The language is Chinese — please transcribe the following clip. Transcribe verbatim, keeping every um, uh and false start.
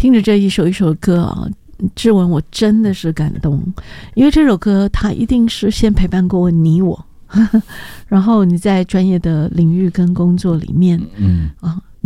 听着这一首一首歌啊，志文我真的是感动，因为这首歌它一定是先陪伴过你我，然后你在专业的领域跟工作里面， 嗯啊，